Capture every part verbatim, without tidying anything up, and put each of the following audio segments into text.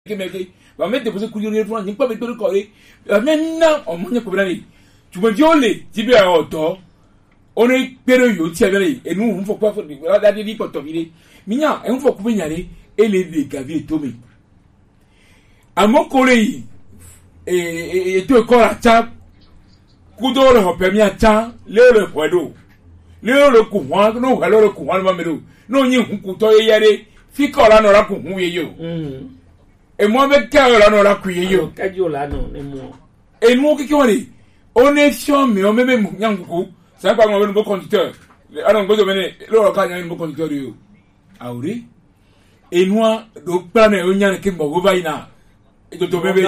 kemeke ba me déposer courir pour ni pas me to ko re maintenant on mo ko brani tu me violé tibi a oto on est pero yo ti abere et nous on faut pas la di ko to vile minya e on faut ko nyare et les gavi to me amo ko re e e to ko ra cha kudo le ho pe mi acha le le podo le le ku wa no ga le ku wa ma me do no yin hu ku to yere fi ko la no ra ku hu ye yo mm et moi avec cœur là non la cuiller yo kadio là non et moi et nous qui on est on est chiant mais on même nyanguku ça pas un bon conducteur alors go dominer le ka un bon conducteur yo auri et nous do plan e onyan ke mbo va ina et do bébé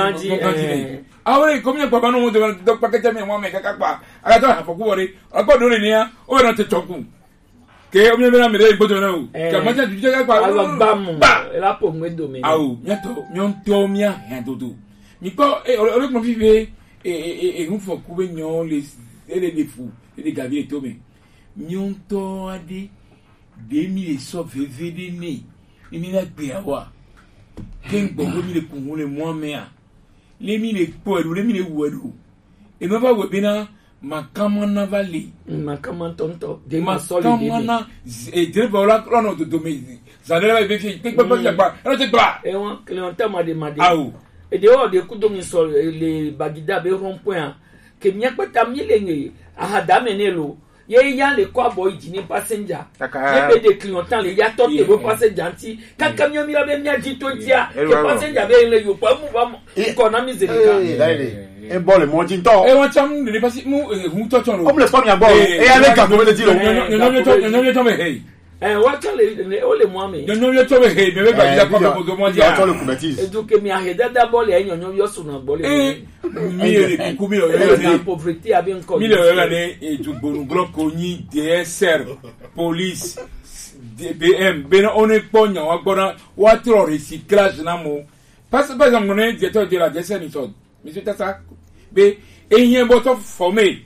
auri combien papa non de do paquet mais moi mais kaka pa ala to ha foku wori akọ do ni ya o na te choku que o me na me de bodo na o que ma ja ju ja pa bam la po me do me awu nyato nyonto mia hen dodo mi ko e o le mo vive e e e un fo ku be nyon les ele de fou e de gavier to me nyonto ade deux mille so veve de ni ni na pe awa ken gbo mi le kun le mo me a le mi le po le mi le wo e no va we bina Makamana Valley. Makaman tonto. De ma Makamana et de voilà chrono de domezi. Ça ne va vérifier. Quelque pas pas. Non c'est pas. Et on Clémentin m'a demandé. Ah ou. Et dehors des coups de sol les bagida be rond-point que mia pas tamilenge a damenelo. Ye ya le quoi boy dîner passenger. Ye be de Clémentin les ya torte be passenger anti. Quand camion mi la be mia dito dia. Que passenger be le yo pas mouvement. Économiser les gars. Et bon le montin to et on cham ne pas si mu hu to chon comme le premier bon et avec quand on le dit non non non non non hey eh wa ka le o le mo ami non non non to hey me ba ya ko ko mo dia to le kubetis et donc mi a heda da bol e nyon yo so na bol e mi e ku mi o la pauvreté a bien connu mi le la ne e tu bonu bloc oni D S R police D B M ben on est pognon wa gbona wa tro recyclage na mo parce par exemple on est directeur de la D S R ni so monsieur Tassa be eyin bo to formé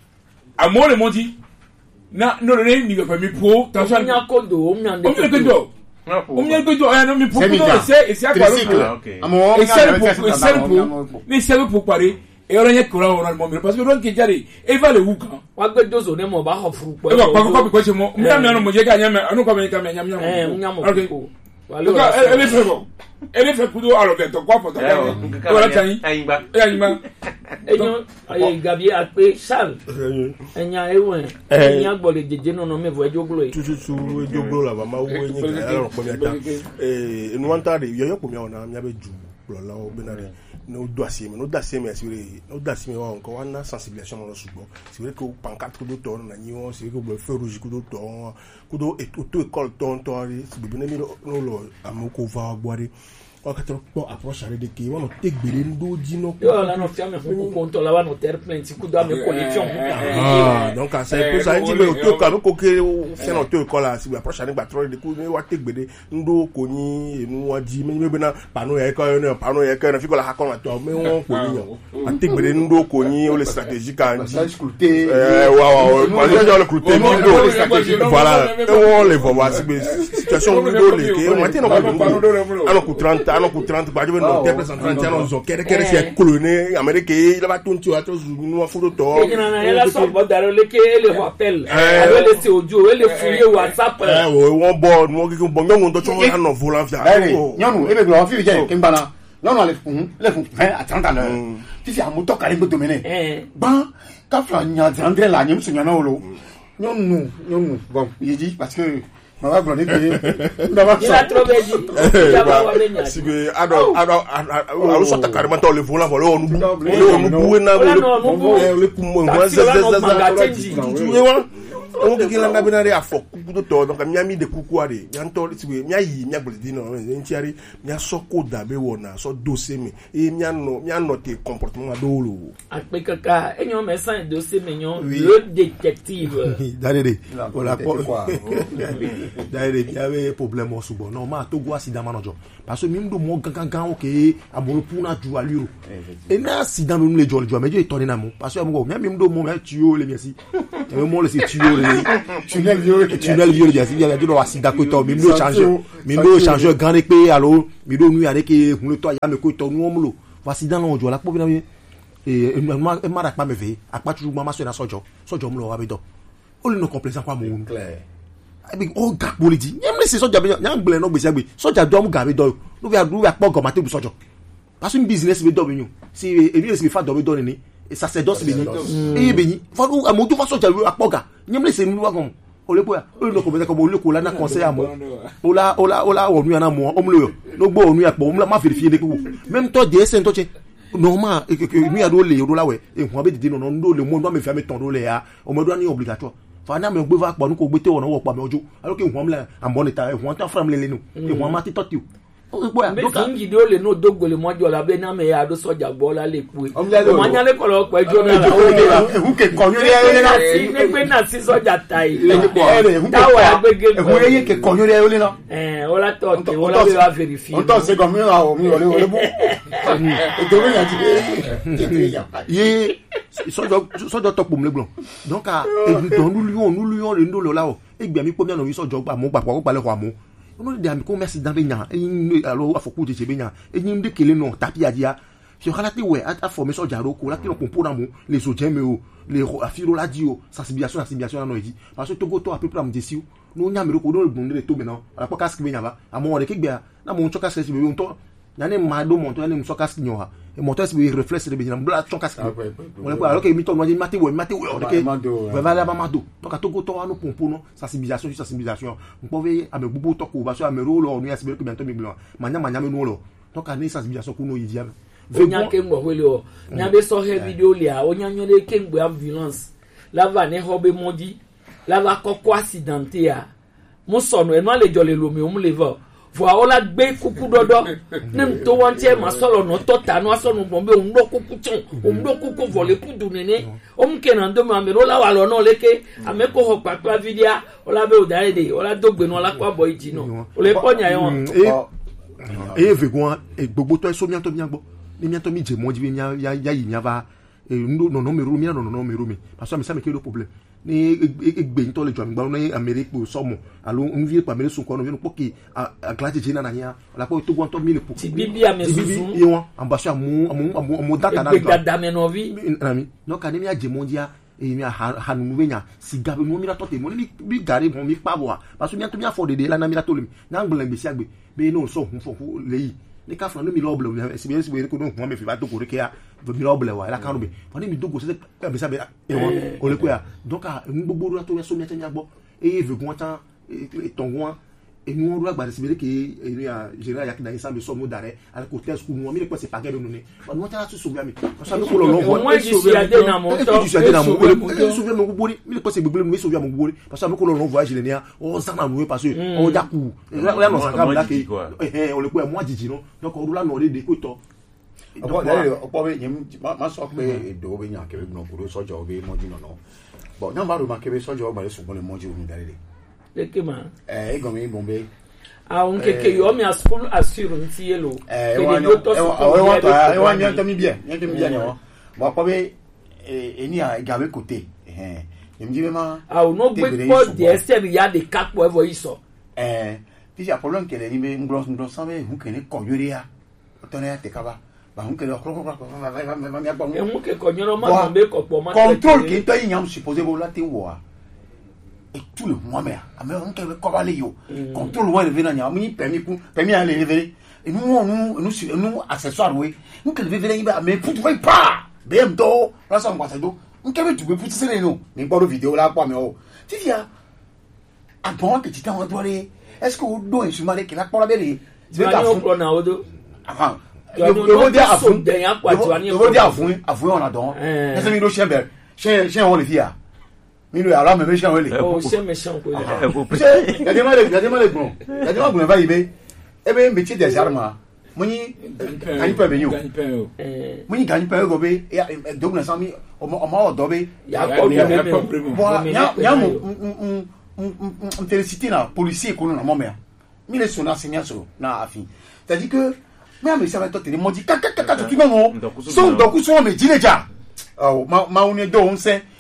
amo le modi na no le ni be mi pro tension nya kodo o nya de kodo o nya kodo eh no mi pro no c'est c'est quoi le amo o nya c'est pour mais c'est pour parler et on nya kora on mo parce que don ke jare e va le wuka wa gbe dozo ne mo ba hofuru po e ba pa ko ko se mo mi na no mo je ga nya me anu ko me ka me nya nya eh nya mo ko alors elle est fait bon elle fait kudo alors que to quoi photo voilà tani ayimba ayimba enyo ay gabi ape sal enya ewen enya gbole jeje no no me vo ejoglo yi tutu tu ejoglo la ba ma wo yin ka ala ro po mi ata eh enu wan ta de yo yo po mi ona mi abe ju lo la o benare no do asime no da asime asire no da asime wa nko wana sensibilisation no sugbon c'est vrai que pancarte ko do to na ni won c'est vrai que feu rouge ko do to ko do auto école ton to ari si bibine mi no lo amoko va gbore o ka tro po approche are de ki won te gbere ndo di no yo la no fiame ko konto la wa no terre plein ti ku do ame connexion ah donc c'est pour ça dit le auto ka ko ke c'est no auto école si approche are gba tro de ku ni wa te gbere ndo ko ni enu wa di me be na pano ye ko no pano ye ko na fi ko la ha ko na to me won ko ni yan a te gbere ndo ko ni o le stratégique an di eh wa wa wa je le crouter mi ndo voilà on les voit si situation ndo le ke matin no ko alors ku trente ano ku trente ba je no te present trente ano zo kere kere c'est coloné amérique il va tout tu ato nous photo to et na na la so bo daro le ke le rappel avec les audio et les fouiller WhatsApp eh won bo mo ki bo ngon do cho na volant via nyonu e be do fi je ke mbana non le fun le fun à trente à l'heure ti fi amuto kare gbe domene ban ka fra nya andre la nyem sunya na olo nyonu nyonu bon yiji parce que ma va glonner que d'abord il a trop dit ya ba wa benya si be ado ado alo so ta carrément to le volant voilà on nous on nous na le kumo ngwa zazaza on que la ngabinare afo kudo to donc miami de kukuare yanto sibe miayi miagbedi no ntiari mia soko dabe wona so dossier mi e mia no mia noter comportement adolo ape kaka enyo mesan dossier mi nyon le détective dalere voilà quoi dalere il y avait problème au subo non ma to go accident manager parce que mim do mo gangan gan OK abolo puna ju aliro e na accident mi le joljo mais je toni na mo parce que mo mim do mo me tuo le merci mais moi c'est tuyau le tunnel vieux tunnel vieux dia si dia do wa sida ko to mi do changer mi do changer grand épée alors mi do nu avec le to ya me ko to nu omulo wa sida na ojo la po bi na et ma ma ra pa me ve apa toujours mama so na sojo sojo mu lo wa be do o le no complaisant kwa mo clair abi o ga politi yem le soja be yan gble no gbese agbe soja do mu ga be do no be agru ya po go mate bu sojo parce que business be do be yun si e bi se fa do be do ni e sacerdoce be ni e be ni fa do amodu fa soja lu apoga yem le se mi wa gom o le boya o le no complaisant ko o le ko la na conseil amo o la o la o la onu na mo o mu lo no gbo onu ya po o mu ma vérifier de ko même to de sen to che normal e ke mi ado le o la we e ho be dide no no ndo le mo ndo me fa me ton do le ya o mo do ni obligatoire fana me gbe va pa nu ko gbe te wona wo pa me ojo alors que won mle amonita e won ta fram le le nu e won ma ti toti o gbo ya do ka ngi do le no dogole mo jo la be na me ya do soja gbo la le ku o ma nya le ko lo pe jo na la o le e hu ke ko yori e na si ne pe na si soja tai e hu ta wa gbe ge e hu ye ke ko yori e o le na eh o la to ke o la be va vérifier on to se go mi ra o mi o le o le bu e do me na ti ye soja soja to pom le gbon donc a don nu lion nu lion le ndo lo la o e gbe mi po mi na wi soja gba mo gba ko gba le ko amu no de ami ko merci dans be nya e alo afoku je je be nya e yin de kele no tapi adia fi kala ti we a former soja ro ko la ti no pompo na mu les soja me o les afiro la di o sensibilisation sensibilisation na no yi parce que togo to a peu près am desi no nya me ro ko do gbon de to be na ala ko kaski be nya ba amo de ke gbe na mo choka se be on to na ne ma do monto ne so kaski nyo ha e monto se be reflex de be nya bla choka kaski on ko alors que mi to no mati we mati we o de ke va va la ba mado donc a togo to no pompo no sensibilisation sensibilisation on peut ame bubu to ko ba so ame ro lo no ya se be ko bientôt mi blanc manya manya me no lo donc a ne sensibilisation ko no yi dia onya kengbo wele o nya be so he video lia onya nyole kengbo ambulance lava ne hobe modi lava kokko accidenté ya mo sono e no le jole lo mi o mu le va vo ola gbe kuku dodo nem to wan tie ma solo no tota no aso no bombe o ndo kuku chon o ndo kuku vole pudu nene o mke na ndo ma me lo la wa lo no leke ameko ho papa video ola be o dare de ola dogbe no la kwa boy ji no o le ponya yon e ve gwan e gbogbo to so mi to mi agbo ni mi to mi je mo ji mi ya ya yi mi ava e ndo no no me ro mi no no no me ro mi parce que me sa me ke do problème ni egbe nto le jo mi gba no America po so mo alo nvi pa me so ko no vi no poki a gladi jina na nya la po to gwan to mi le po ti bibi a me susu e won ambassadeur mu mu mu data na do data me no vi na mi no ka ni mi aje mo dia e mi ha nu we nya siga be mo mi la to te mo ni bi gare mo mi pa bo parce que mi to mi afo de de la na mi la to le mi na ngble ngbe si agbe be no so hun fo le yi ni ka flan no mi loble si bien si we ko no mo me fi ba to ko re ke ya mi loble wa la kan be fani mi dogo se ka be sa be e won o le ko ya donc a gbogbo ru to so mi nya gbo e ve gun tan e tongun e nu ru agba si be ke e ya general ya kina isa be so mo dare al ko test ku mo mi le ko se pa ge no ni o nu ta so bi ami o sa ko lo lo mo so bi ade na mo to so ade na mo so bi mo gbogbo mi le ko se gbegbe mo so bi mo gbogbo parce que ko lo lo voyage le ni o sa na nu parce que o ja ku la no sa ka la ke eh o le ko e mo jiji no donc o ru la no le de ko to ọ̀pọ̀ lẹ́yìn ọ̀pọ̀ bẹ́ẹ̀ yẹn máa sọ pé èdò bẹ́ẹ̀ yàn kẹ́bẹ́ gbọ́n kúrò sọ́jà ọ̀bẹ mọ́jú nà náà bọ̀ náà bá rò máa kẹ́bẹ́ sọ́jà ọ̀bẹ sùgbọ́n lè mọ́jú omi darí rẹ̀. leke ma. ẹ ẹ gàn mí gbọ̀n bẹ́ẹ̀. àwọn kẹkẹ yọ mi àsukúlù àsìrò ní ti yé lo. ẹ ẹ wọ́n ẹ wọ́n ní ẹ̀ńtọ́ mi bíẹ̀ ẹ̀ńtọ́ mi bíẹ̀ ni wọ́n bọ̀ ọ̀pọ̀ bẹ́ẹ̀ ẹni àgàwé kòtè ẹ̀mí àwọn no gbé pọ̀ díẹ̀ sẹ́mi yá de kápọ̀ ẹ̀fọ́ yìí sọ. ẹ tíṣà pọ̀lọ́ nkẹlẹ̀ ní bẹ́ẹ̀ ngbọ́n sábẹ́ nkẹlẹ̀ kọ̀ yórí ya ọ̀tọ́ náà tẹ̀ kaba contrôle qui est un yam supposé vous la te wa et tout le mois mais mais on peut coller yo contrôle ouais le venir ni permis pour permis à lever et nous nous nous nous accessoires oui nous que le venir mais pour tu pas bm do là ça on va do on peut tu peux pousser les nous mais pas de vidéo là pas mais oh tu viens à bon que tu t'en dois aller est-ce que vous doit je m'allais que la pour la belle c'est pas au na odo avant je veux dire à fond je veux dire à fond à fond on a donc est-ce que nous chien belle chien chien on le fait ah mais nous alors même chien on le oh chien méchant quoi il y a des mal il y a des mal bon il y a des mal bon va y aller eh ben métier des armes moni gagne pas benyo moni gagne pas go be donc na sami o ma do be ya ko voilà ya ya mo on féliciter na policier ko na mo me mi le sona senya so na afi c'est-à-dire que mais mais ça va toi te mo di kaka kaka tu non son donc so me dileja oh ma ma on est do on sait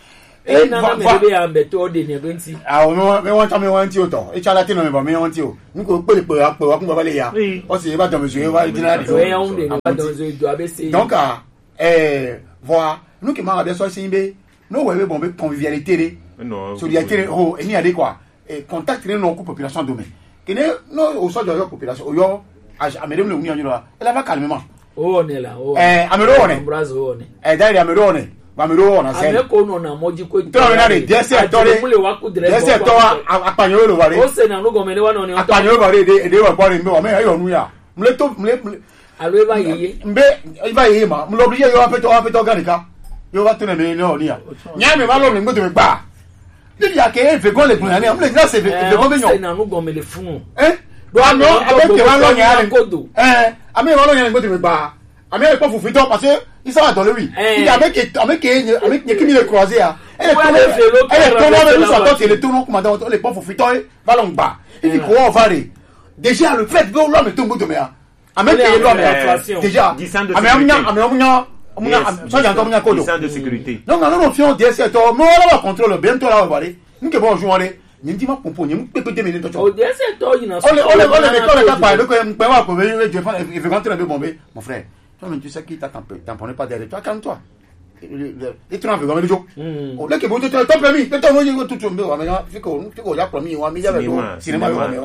e na me be ya mbeto de ne benti ah o me won ta me won ti o to e chala ti no me ba me won ti o nko pe le pe wa pe wa kun ba le ya o se ba don me so wa original o ya un de ba don so do abese donc ah eh voilà nous qui m'a bien so simbe no we be bon be convivialité non solidarité oh eni ade quoi et contact ne non population demain kene no o so jo population o yo amere le union yo elle va calmement o ne la o eh amere o ne brazo o ne eh dai amere o ne amere o na se ame ko no na moji ko to na de dese tore dese to apanyo lo ware o se na no gomele wa no ne apanyo lo ware de de wa pore mbe wa me ayo nu ya mle to mle alo eba yeye mbe eba yeye ma mlo bi yo apeto apeto ganika yo wa tene me no ni ya nya me ma lo ni ngoto me gba ni ya ke fe go le gun ani mle na se fe le go be o se yan na no gomele fun eh do ano abeke wa lo nya ni eh ami wa lo nya ni ngoto me gba ami e po fufu to parce isa wa to le wi il avec avec avec qui mi le croiser a elle elle to no me so to te le to no kuma to le po fufu to va lo gba il ko o vare déjà le fait que l'homme to ngoto me a ami ke lo me déjà ami amnya ami amnya amnya so ja to amnya ko do de sécurité non non non fion D S to mo la contrôle bien to la va nke bon jouer ni ndi ma pompo ni pepe de minutes to o D S to yina ole ole ole me ko le ka pa le ko mpe wa ko ve je fa il veut rentrer un peu bombé mon frère toi mais tu sais qui t'a tamponné pas derrière toi calme-toi et tu n'en veux pas le jour o le que bon tu t'as permis tu t'as moi tout tout mais fait ko fait ko ya promis wa mi ya le cinéma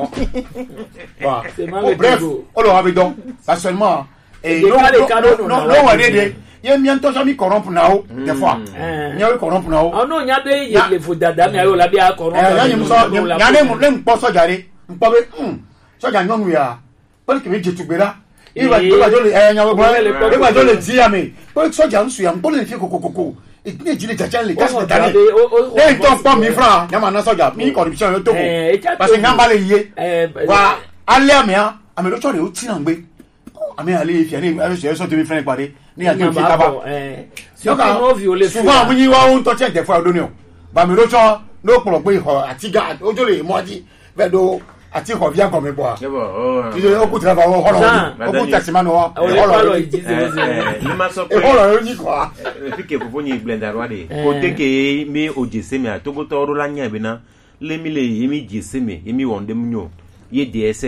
wa bref on l'aura vu donc pas seulement et non non non on est des ye mi anto jami corrompre nao des fois nya corrompre nao ah non nya be ye le fodada mi ayo la bi a corrompre nya ni so nya ne mu ne mpo so jare mpo be hm so ja nyonu ya pele ke me je tugbera e ba jo ba jo le eh nya bo e ba jo le ti ami pele so ja nsu ya mpo le fi kokokoko e ne jile jaja le gas de tani e to po mi fra nya ma na so ja mi corruption yo to ko parce que ngamba le ye wa ale amia ami lo so re o ti na gbe ami ale fi ani ami so so to mi friend pare ni ajo fi kaba eh si o no violate souvent mo yi wa un to check de fo odoni o ba mi lo so no poro pe ho ati ga ojo le moji ve do ati ho bia ko me bo a ti o ku tra ba ho ho o ku taxi man o o le palo ijize le ma so e ho lo ni ko fi ke po ni blender wa de ko te ke mi ojese mi a to go to ro la nya bi na le mi le yemi jese mi yemi wonde mnyo ye D S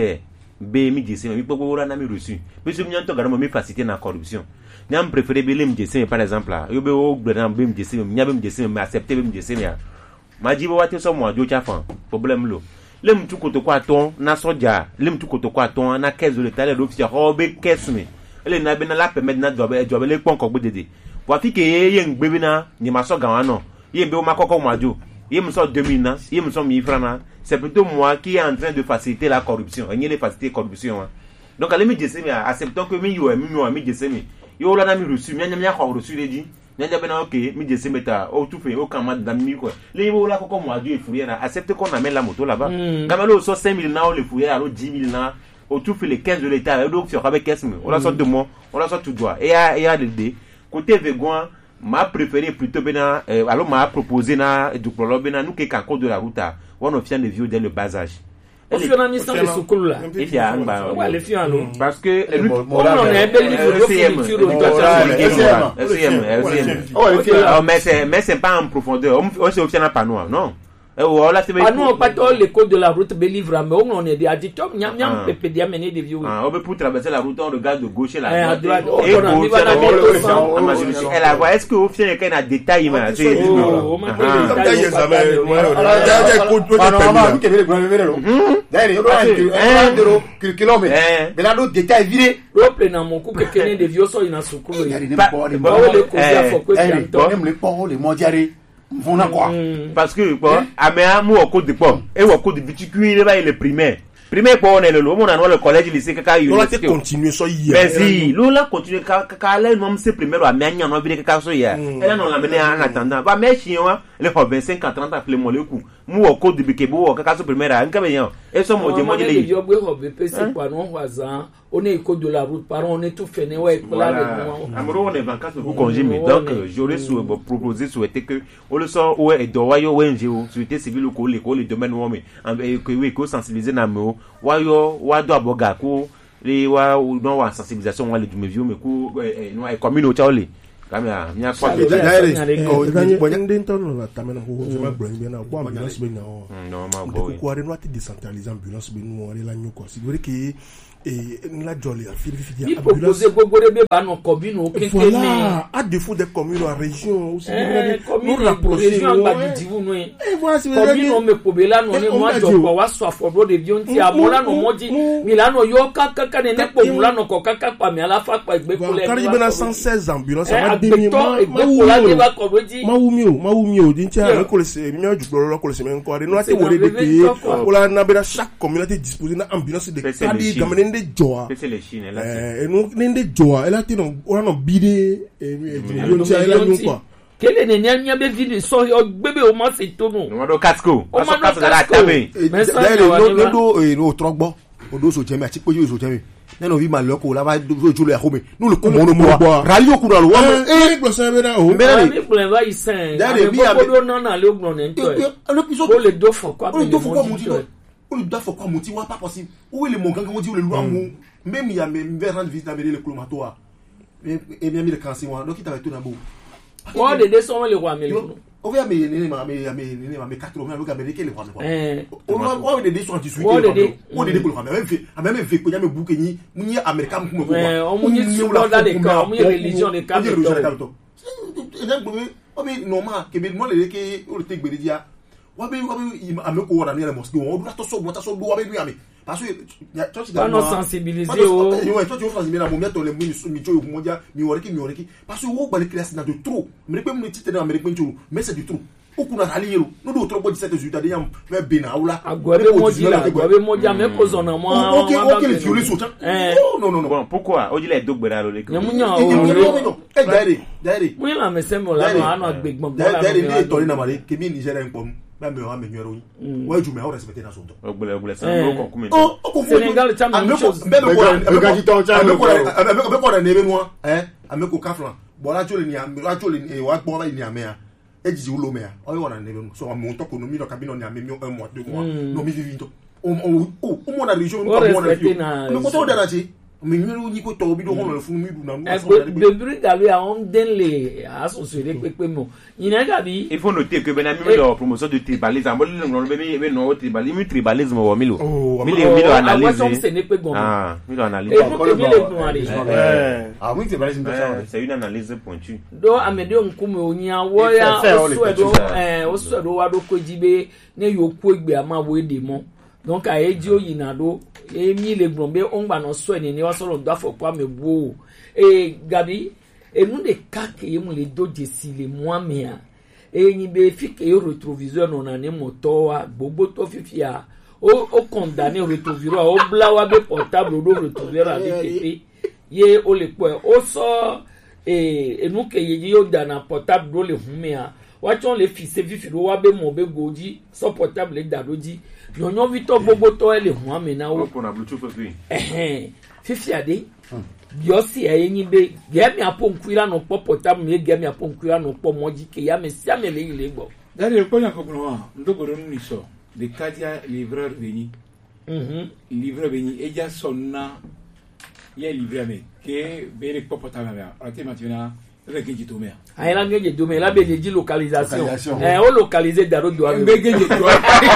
be mi jese mi popo ra na mi reçu bi so mi nto ga mo mi faciliter na corruption nyam préféré be le mi jese par exemple yo be o gbe na be mi jese mi nya be mi jese mi accepter be mi jese mi a ma jibo wa te so mo ajo cha fan problème lo le mtu koto kwa ton na soja le mtu koto kwa ton na kezo le tale do fi ho be kesmi ele na be na la permettre na job job le pon ko gbedede wa fi ke ye ngbe bi na ni ma so ga wa no ye be o ma kokko mo ajo ye me so deux mille na ye me so mi francs c'est plutôt moi qui est en train de faciliter la corruption et ni les faciliter corruption donc allez me dire c'est acceptons que mi yo mi yo mi dire mi yo la na mi reçu mi nya ko reçu le di nya be na OK mi dire c'est meta o tout fait au camp dans mi quoi les yo la kokko mo ajo e fourière accepte qu'on amène la moto là-bas quand même so cinq mille na o le fourière alors dix mille na au tout fait les quinze de l'état donc sur avec quinze mille on la sort de moi on la sort tout droit et il y a des côté Végoin m'a préféré plutôt bena euh, alors m'a proposé na du problème bena nous que quand code de la route on officiel de vieux dès le bas âge o fi na mission de sukulu la et puis en bas ouais le fian lo parce que on est bel niveau de fourniture oh mais c'est mais c'est pas en profondeur on c'est officiel pas nous non eh voilà c'est pas nous pas tout les codes de la route be livre mais on est des aditop nyam nyam pepe dia mener des vieux ah on peut pour traverser la route on regarde de gauche et à la droite et on y va dans le elle a voir est-ce que officiel qu'il y a des détails mais c'est oh on m'a dit examen alors mi ke be gbe be lo dai yo do kilomètre mais là l'autre détail viré le plein mon coup que kene des vieux so ina sukulu pas le ko ya fo ko ya to même le pont le mondial vona quoi parce que bon amea mu oko de pom e woko de bitikui le ba le primaire primaire po on est le mo na le collège lycée kaka yo la te continuer so hier merci lo la continuer kaka le nom c'est primaire amea nya no bi kaka so hier elle non la mener en attendant ba me chien le vingt-cinq à trente appelé mo le coup mu oko de bikebo kaka so primaire en ka bien et so mo je mo le yo gbe ho be pese kwa no wazan on est code de la route par on est tout fait né ouais là de amoro on est vacances pour congé mais donc j'aurais proposé souhaiter que on le sort ouais do wayo wenjeo souhaiter civil ko le ko le domaine wo mais que oui ko sensibiliser na mo wayo wa do aboga ko le wa no wa sensibilisation wa le du mevio mais ko no e communauté ole Kamia, mia kwa Eh, d'ailleurs, oh, Gagné Bonya- un temps la tamena ko je ma brun bien na ko ambulance be na o non ma ko boy. ko are no ati décentraliser ambulance be no la nyoko c'est vrai que et la jolly a fini fini il propose gogo de be ba no commune o keke me voilà à défaut des communes en région aussi eh nous commune rapprocher région ba divu no et voilà c'est commune o me pobela no ne mo ajo ko wa so aforo de bi onti amola no moji milano yo kaka kaka ne po mulano ko kaka pa mi ala fa pa igbe ko le car il y a cent seize ambulances eh ma demi ma igbe ko la de ba ko roji ma wumi o ma wumi o din tia ko le se mi aju gboro ko le se men ko are no ati wore de pe o la na be chaque communauté disposer na ambulance de kadi gamene de joa C'est les Chines là. eh no nende joa ela ti no ora no bide e yo tia ela nyu kwa kele ne nya nya be vidi so gbebe o ma se to no No do Catco. O ma do Catco da Catco. tabe. Eh, Mais ça, d'ailleurs, il y a no- un no do, eh, no trogbo. Odo so jemi, ati pojo so jemi. Neno vi ma loko la va do jo le home. No le ko mo no mo. Rally okuna lo wa. eh eh gbose be na o Mbele Ara ni. mi plan va isen Daddy, ame mi ame- bodo no na le ognon en to Le piso. o le do fo kwa O le me do le fo kwa mo muti to do. O le do fo kwa muti wa pas possible. Où est le mon ganga muti o le lo amu. Même il y a même vers rendre visite à le clomato a. Et bien mi le cancer wa. Donc il t'avait tout na bo. o de de so le kwa me le Yo, o via me ni ma me me ni ma me quatre me ga me ke le kwa me. eh O o de de so anti suite. O de de. O de de ko le kwa me. Même fait, même fait ko ya me bouke ni ni américain ko ko. Eh, o mu ni su dans les cas, o mu ni religion de cas. Obi normal ke be mo le ke o te gbere dia. Wa be wa be ameko wora ni le mosque won. O do to so mo ta so do wa be nu ame. Parce que ya church Pas nous sensibiliser au- Yo, church yo sensibiliser na mo mi to le mi mi jo mo dia mi wore ki mi wore ki. Parce que wo gba le classe na de trop. Me pe mo ti te na Amerique ncho, mais c'est du trop. O kuna rali yero. No do trop bo dix-sept résultats de yam me be na aula. agwabe moji la agwabe moji ame ko zona mo OK, OK, le violé so. eh Non, non, non. Bon, pourquoi? Oji le dog bera lo le. ne munya Eh, o non, re non, non. Eh, Daire, Daire. mu la me se mo la no ano agbegbon bo la Daire no ni tori na mare ke mi Nigeria npom. Ba me wa me nyero yin. Wa ju me o respecter na so to. Ogbele ogbele Eh. sa ko kuma. Oh, o ko Sénégal tient même chose. Bebe ko Bega jitan cha Ame me ko ko. ame ko na nebe mo eh ame ko kaflan. Bo la jole ni ame la jole ni wa gbo ba ni ame ya. E jiji ulo me ya. O yo na nebe mo. So mo to ko no mi no kabino ni ame mi un mois deux mois. No mi vivi to. O o o o mo na region O ko mo na respecter fi. na- No ko to da na ti. Mi nyero ni ko to bi do ho na fun mi du na mo so egbe na de bri galu a on den le aso so de pepe mo yina ga bi Il faut noter que ben ami la promotion du tribalisme. Bon le non be be no tribalisme, tribalisme wa milo. Oh, Milo milo a wa so analyse. se ne pe gon Ah, milo e analyse. mo ke mi le gun are eh Ah oui, c'est vrai, c'est Eh, c'est une analyse pointue. do amede nkume onya wo ya Fẹ́- fẹ́ o le osu edo pẹ̀tù. eh osu edo wa do ko jibe ne yo ku egbe ama wo ede mo donc a eji oyina do e mi le gun be on gba no so eni ni wa so lo do afo pa me wo e gabi e nu de ka ke ye mu le do jesi le mo amia e yin be fi ke yo retroviseur no na ni moto wa gbogbo to fifi a o o condamner retroviseur o bla wa be portable do retroviseur a bi tete ye o le po o so e enu ke ye yo dana portable do le hume a wa chon le fi se fifi do wa be mo be goji so portable da doji yonyo vi to gbogbo to e le hu ame na wo Pour na bluetooth fi. eh fifi ade yo si e yin be ge mi apo nkuira no po portable mi ge mi apo nkuira no po moji ke ya me si ame le ile gbo Daire ko nya ko no ndo go ron ni so. De kadia livreur veni. mhm Livreur veni e ja sonna ye livrer me ke bere ko pota me ya. Ate matina re ke jitu me. ayela ngeje do me la be de localisation Localisation. eh o localiser daro do ame Mbe geje to.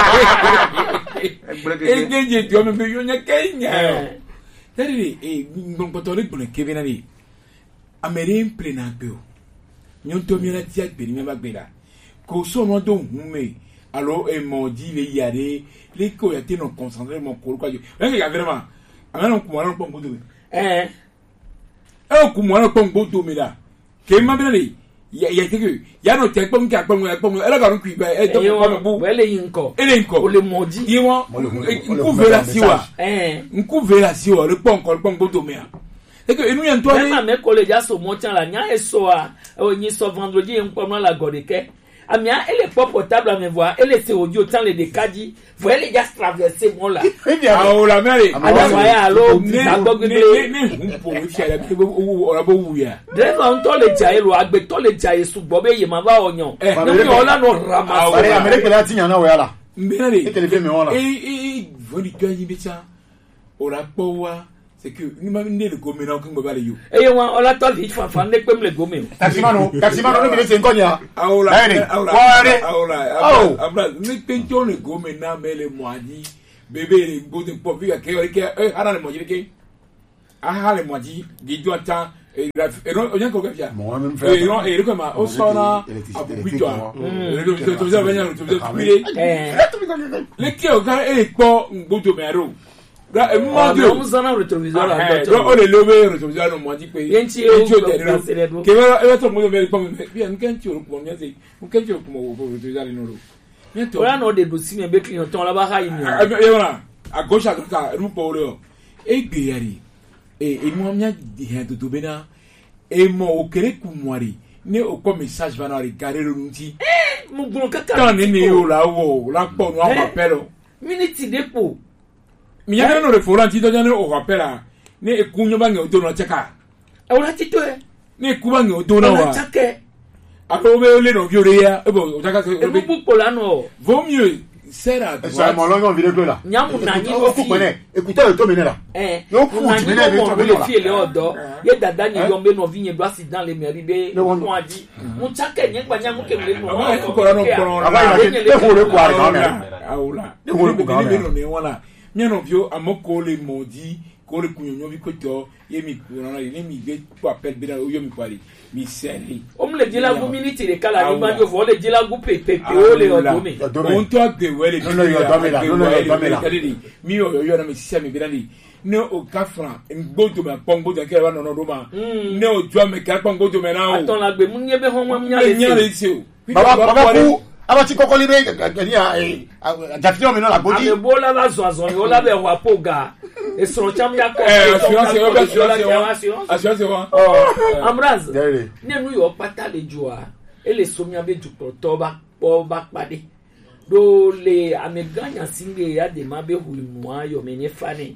Egbele E ke. geje to me be yo nya Kenya. eh Daire e ngbon le gbon ke be na ni. Amerin plena pe o. Nyon to mi la ti agbe ni me ba gbe la. Ko so mo do hu me. Alors e mo di le yare le ko ya te no concentrer mon ko ko. E ga vraiment. Amana ko mo ran po ngodo me. eh E ko mo ran po ngodo me la. Ke ma be na ni. Ya ya te ke. Ya no te po mi ka po mo po mo. E la ga ru ku ba e to eh ko mo bu. wo ele yin ko E le nko. o le moji Ye won. Mo le hu- mo le Nku hu vera message. siwa. eh Nku vera siwa le po nko po ngodo me a. E ke inu ya nto Même ni. mes collègues à ce moment là, nya eso a oni so vendredi en comme la godeke. Amia elle est pas portable à me voir, elle est audio tant les décadi. Vous elle est juste traversé mon là. Ah o la mere. Alors voyez alors Ne ça ne gogo ne de. ne po wi fi ala bi o ora bo wu ya. Dress on to le jaye lo agbe to le jaye su bobe ye ma ba onyon. Eh, No mi ola no rama. Pare Amerique la ti yana we ala. Mbena le. E tele fe me wala. E e voni to yin bi cha. Ora po wa c'est que ni ma ne le gomme na ko ngba ba le yo e wa ola to vi fa fa ne pem le gomme taximano taximano no mi se ngonya aula aula aula aula ni pension le gomme na mele moadi bébé le gomme po vi ke ke e ara le moadi ke aha le moadi di do ata e o nyan ko ke fia e non e ko ma o sona abu bitwa e do to to venir to to kubire le ke o ga e po ngbodo mero ra e mo de o sona retroviseur la do o le lobe retroviseur no mo di pe yenti o ke va e to mo me po bien ken ti o ko mo se mo ken ti o ko mo retroviseur no ro bientôt ora no de do si me be client ton la ba ha yin e wona à gauche à droite ru po le e gbe yari e e mo amia di hen to bena e mo o kere ku moari ne o ko message va na regarder le nti eh mo gbon kaka kan ni ni o la wo la po no a appel minute depo mi ya no restaurant ti do jane o appel ne e kunyo ba nge o do no cheka e wona ti to e ne ku ba nge o do na wa cheke a ko be le no viore ya e bo o chaka e bu bu pola no vaut mieux sera droite ça mon longo vidéo là nyamu na nyi o fi écoutez le to mena là eh yo ku ti mena be to le fi le odo ye dada ni yo me no vi nye do accident le meri be mo adi mo chake nye gba nyamu ke le no ko no ko aba ina le ko le ko ara ka me aula le ko le ko ga me no ne wala nye no vio amoko le modi ko le kunyonyo bi ko to ye mi ko na ye mi ge to appel bi na o yo mi kwari mi seri o mle dila go minute le kala ni ma jo vo le dila go pe pe pe o le odo mi on to de wele no no yo do me la no no yo do me la mi o yo na mi sia mi bi na ni ne o kafra ngbodo ma pongbo de ke wa no no do ma ne o jo me ka pongbo do me na o aton la gbe mu nye be ho mo nya le nya le se o baba baba ku aba ti koko libe ni a jafio me no la godi ame bo la ba zo zo yo la be wa poga e so cham ya ko eh assurance o assurance assurance wa oh amraz ne nu yo pata le joa e le so mi abe ju to ba po ba pade do le ame ganya singe ya de ma be hu mu ayo me ne fani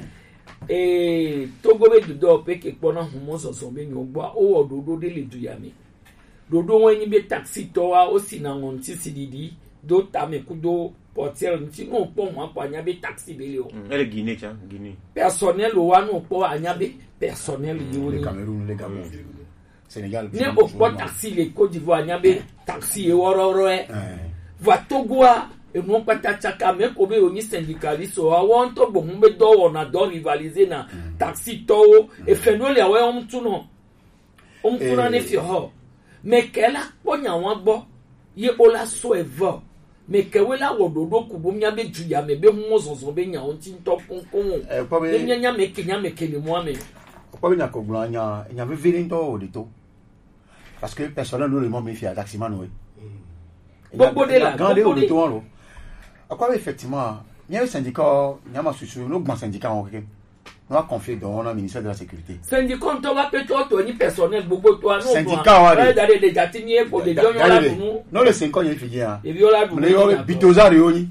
e togo be du do pe ke pona hu mo so so be ni ogba o ododo de le du ya mi dodo won ni be taxi to wa o si na won ti sididi do ta me ku do portier nti no po mo apa anya be taxi be le o ele Guinée cha Guinée personnel o wa no po anya be personnel yi woni Cameroun le Gabon Sénégal ne o po taxi le Côte d'Ivoire anya be taxi e wororo e va Togo a e no pata chaka me ko be oni syndicaliste o awon to bo hun be do wona do rivaliser na taxi to e feno le awe on tu no on tu na ne fi ho mais kela ponya won gbo ye ola so ever mais ke we la wododo ku bo mia be ju ya me be hu zozo be nya on tin to konkon e po be nya nya me ke nya me ke ni mo ame po be nya ko gbo nya nya be vini to o de to parce que personnel no le mo me fi a taxi man we gbogbo de la grande o de to on akwa effectivement nya syndicat nya ma susu no gban syndicat on ke no a confié dans le ministère de la sécurité syndicat to ba pe to to ni personnel gbogbo to anu syndicat wa de dare de jati ni e po de jonyo la dunu non le syndicat y fi hein e bi ola dunu le yo bitoza re oni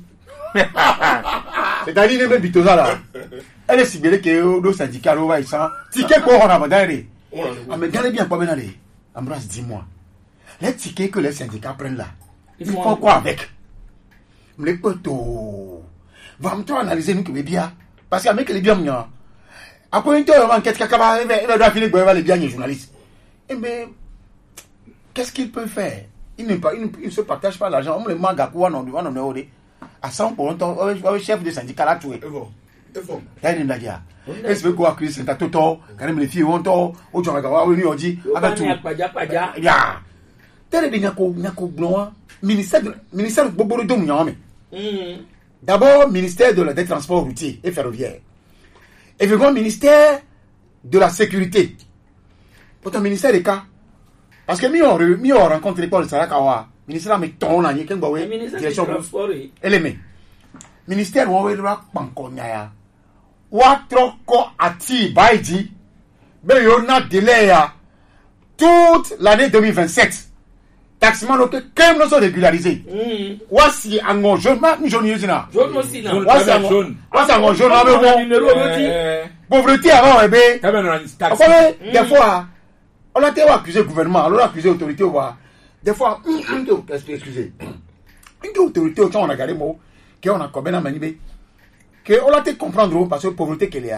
c'est-à-dire le bitoza là elle est sibélé que do syndicat ro va isan ticket ko on a bandare ah mais regardez bien pas maintenant les Ambroise dis-moi les tickets que les syndicats prennent là ils font quoi avec les poteaux va me toi analyser nous que bien parce qu'avec les bien mia après une heure enquête kakaba il doit finir par les bien les journalistes et mais qu'est-ce qu'il peut faire il ne pas il ne se partage pas l'argent on le manga quoi non on non on à cent pour longtemps le chef de syndicat là tué bon et bon là il ndagia est-ce que quoi que c'est toto quand même les filles vont to o jonga wa ni oji aba tu paja paja ya tere de nyako nyako blanc ministère ministère gbogbo do mu me d'abord ministère de la des transports routiers et ferroviaires et le ministère de la sécurité pour un ministère des cas parce que mi on mi on rencontre Paul Sarakawa ministère mais ton na ni kengba we direction eleme ministère on we ra pankonya ya wa troko ati baiji be yo na délai ya toute l'année deux mille vingt-sept taximan ok quand nous sont régularisés voici un jaune ma ni jaune yusina jaune aussi na voici un jaune voici un jaune na be numéro aussi pauvreté avant be taxi des fois on a été accusé gouvernement on a accusé autorité wa des fois on doit excuser une autorité on a regardé mo que on a combien na manibe que on a été comprendre parce que pauvreté qu'elle a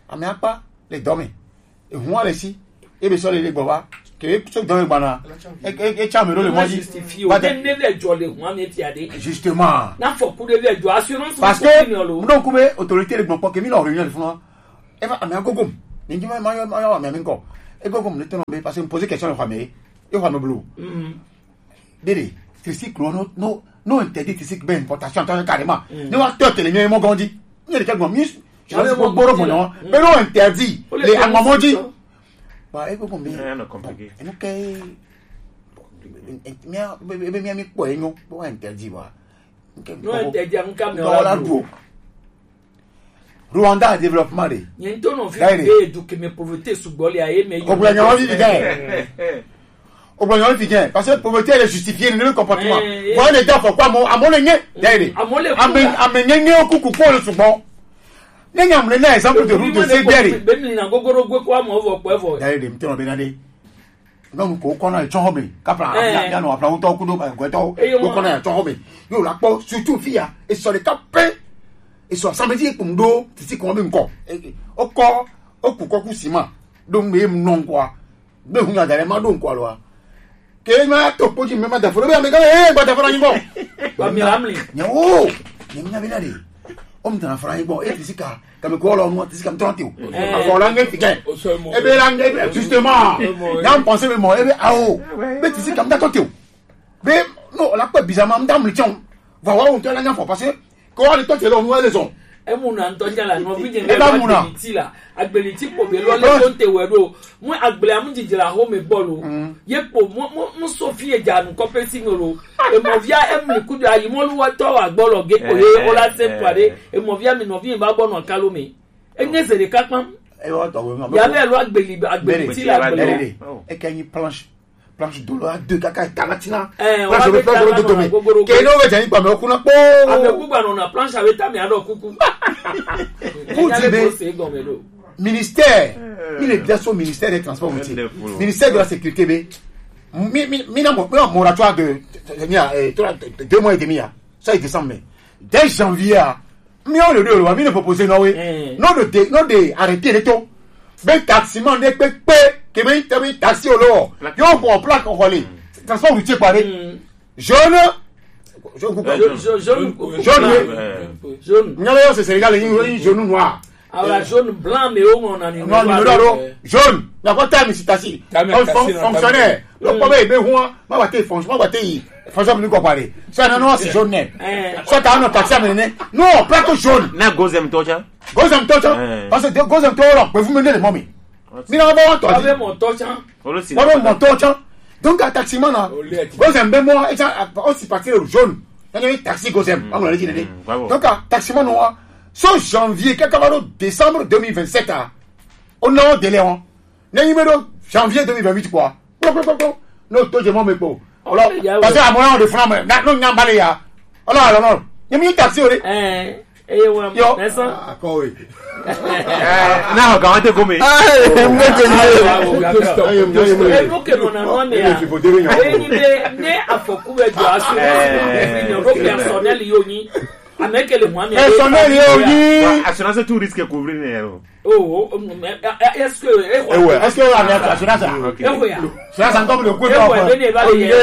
ami apa le domi e hu ale si e be so le le gbo wa ke so domi gbana e e cha me ro le moji ba de ne le jo le hu ami tiade justement na fo ku de le jo assurance parce que non kube autorité le gbon ke mi lo réunion fun e va ami agogom ni ji ma ma yo ami ami ko e gogom le tono be parce que me poser question le famille e wa me blue dede tricycle no no no interdit tricycle ben importation tant carrément ne wa tote le mi mo gondi ni le kelgon mi je vais vous borrow for no mais non interdit les amamoji ba e gogom be no compliqué e no ke mia be mia mi po enyo bo interdit ba no interdit am kam no la do Rwanda développement de yento no fi be du que me pauvreté sugoli aye me o blanc on dit gain o blanc on dit gain parce que pauvreté elle est justifiée le comportement moi les gars pourquoi mon à mon nyen d'ailleurs amen amen nyen okuku pour le sugbon nyen am le na exemple de route de Seberi be mi na gogoro gwe kwa mo vo po vo d'ailleurs me teno be na de non ko ko na chon hobe kapra ya no apra to ku do ba gwe to ko ko na chon hobe yo la po surtout fia et sur les capes et so samedi ko ndo titi ko be nko oko okuko ku sima do me non kwa be hunya dare ma do nko lo ke ma to poji me ma da foro be me ga e ba da foro nyingo ba mi ramli nya o ni mi na be na de o mi na foro nyingo e tisi ka ka me ko lo mo tisi ka me tonti o a fo la nge fike e be la nge justement na penser me mo e be a o be tisi ka me da tonti o be no la pa bizarrement me da me chon va wa on te la nya fo parce que ko le tonti lo no le son e mu na ntoja la no bi je le ba ti la agbeli ti po be lo le tonte we do mu agbeli am jijira ho me bolu ye po mu mu sofie ja nu ko pe sinoro e mo via em le kudu ayi mo lu wa to wa gbolo ge ko ye o la se pare e mo via mi no vi ba bo no kalo mi e ne se de kakpam e wa to we ya be lo agbeli agbeli ti la agbeli e kanyi planche planche de l'eau deux caca calatina eh planche de planche de tomber ke no we jani pa me okuna po ame ku gba no na planche avec ta mi ado kuku ministère il est bien son ministère des transports routiers ministère de la sécurité bé mi mi mi na moratoire de deux mois et demi ça il décembre mais dès janvier mi on le le mi ne proposer non oui non de non de arrêter les taux ben taximan de pe pe que me tabi taxi au lo yo pour plaque on relais transport routier paré jaune jaune jaune jaune jaune nyalo yo c'est Sénégal yi jaune noir alors jaune blanc mais au mon ani non non jaune la quoi time c'est taxi fonctionnaire le problème be ho ma ba te fonctionnement ba te yi fonctionnement ni ko paré ça non non c'est jaune net ça ta no taxi amené non plaque jaune na gozem tocha gozem tocha parce que gozem tocha peut vous mener les momies mi na ba wa to avec mon tocha avec mon tocha donc à taximan là gozem be moi et ça aussi partir le jaune il taxi gozem on l'a dit donc à taximan noir so janvier kakabaro décembre deux mille vingt-sept ah on a délai on na numéro janvier deux mille vingt-huit quoi no to je mo me po alors parce que à moyen de franc na no nyambale ya alors alors non ni mi taxi ore eh eh wa ah ko we na ga wate ko me eh mo ke ni eh mo ke no na no me ya eh ni de ne afoku we jo asu ni ro personnel yo ni avec le moyen personnel yo ni assurance tout risque couvrir ne oh est-ce que eh ouais est-ce que la assurance eh ouais ça ça comme le coup eh ouais ne ba le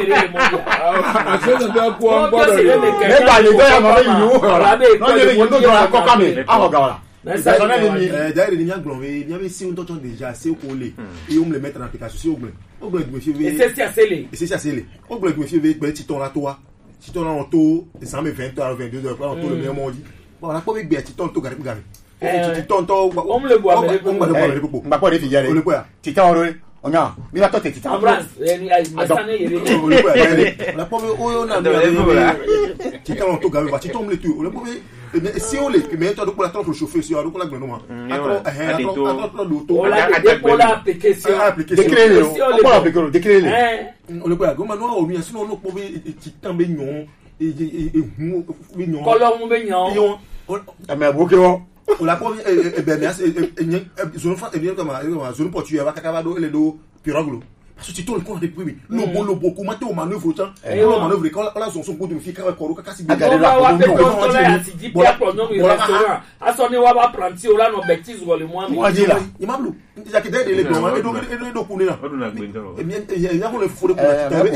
assurance de quoi on bodo ne ba le gars ma yo non je le do la coca me ah gars personnel ni euh d'ailleurs il y a globé il y avait si on t'entend déjà c'est au lait et on me le mettre en application sur Google on doit me fier et c'est assez les et c'est assez les on doit me fier avec petit ton là toi si ton en taux ça me vingt heures vingt-deux heures en taux le meilleur monde bon la pas avec petit ton to gari gari petit ton to on me le boit on me le boit le beaucoup mba quoi de filière on le boit petit ton ore onya mi la tote petit ton France ni ai masane yele on le boit la pas o na petit ton to gari petit ton le tout on le boit si on les mais toi pour la temps pour chauffer sur donc la grenouille attends attends attends l'auto on la pour l'application décret on peut l'appliquer décret on le boit comment nous on lui sinon on peut petit temps be nyon et et et nyon color mu be nyon mais boke wo on la pas e ben zone fa e bien comme zone portuaire va kakaba do le do piroglo parce que tu le compte de puis le bon le beaucoup maté au manœuvre temps et le manœuvre quand la son son de fi ka ko ka kasi bi la wa pe ko to la ti di pia pro no restaurant asoni wa ba pranti o la no betis go le mo ami moi je la imablo nti ke de le do e do e do kuni na e bien e ya ko le fure ko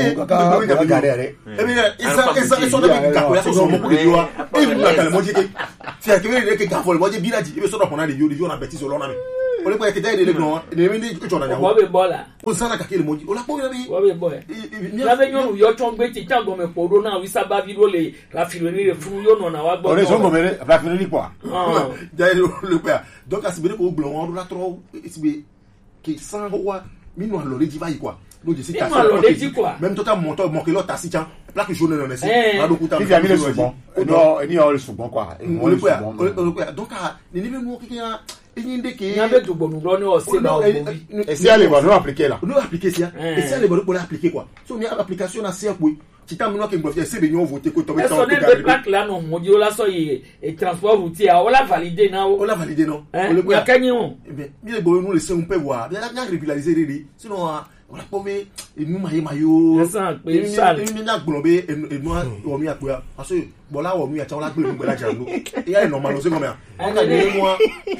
e ka garere e bien isa isa so de ka ko ya so mo ko de yo e na ka le mo je ke ti a ke le ke ka fo le mo je bi la ji e so do pona de yo de yo na betis o lo na mi o le ko ke de le do e mi ni ko na ya o be bola o sana ka ke le mo ji o la po ya bi o be boy la be yo yo ton gbe ti tango me po do na wi saba bi do le raffinerie fun yo no na wa gbo o le so mo me raffinerie quoi ja le ko donc a sibere ko gblon on la trop sibe ki san wa mi no lo le ji bayi quoi lo je si ta même toi ta monto mon que l'autre ta si tiens plaque jaune non c'est na do kuta il y a mis le second non ni on le second quoi on le quoi donc ni ni mo ki ya enyinde ke na be do bonu lo ni o se ba o bi et si aller va nous appliquer là nous appliquer ça et si aller va pour appliquer quoi so ni application na c'est quoi ti ta mo ke ngbo fi se be ni on voter ko to be ton to plaque là non mo di o la so yi et transport routier o la valider na o la valider non o le ya kanyi on bien bien bo nous laisser un peu voir bien la régulariser riri sinon on a pas vu et nous maillé maillot ça pe sale ni na globé et nous o mi apoya parce que bon là o mi a cha la gbe ngbe la ja no e ya normal o se comme on ka ni moi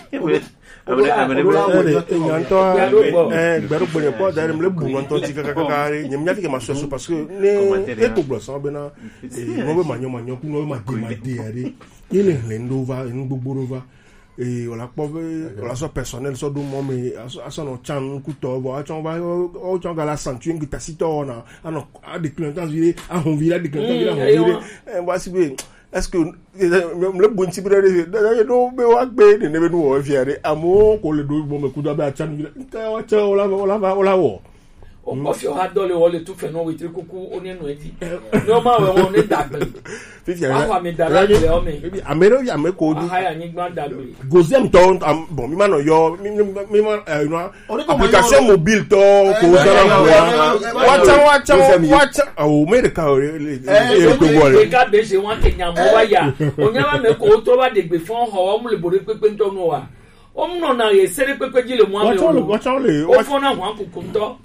abele abele nyanto eh gbero gboro ko da dem le bu nyanto ti kaka kaka nyem nya fike maso so parce que ne e ko blo so be na e mo be manyo manyo ku no ma de ma de ari ile le ndova en gbogboro va et on la pauvre relation personnelle so do mo me aso no chan ku to bo acho ba o chan gala santuin ki tasito na ano a de clients vile a on vile de clients vile on vile e ba si be est-ce que le bon ti bire de do be wa gbe de ne be no o fiare amo ko le do bo me ku do ba chan vile ka wa cha o la o la o la wo o ko fi o ha dole o le tu fe no we tri kuku oni no edi no ma we won ni dagbe fifiare wa mi dagbe le o mi bi amero ya me ko du ha ya ni gba dagbe gozem to bon mi ma no yo mi ma no application mobile to ko sara wa cha wa cha wa cha o me de ka o e ko bo le ka be se won kenya mo wa ya onya ma me ko to ba degbe fon ho o mu le bore pepe nto no wa o mu no na ye sere pepe ji le mo ame o wa cha le o fon na wan kuku nto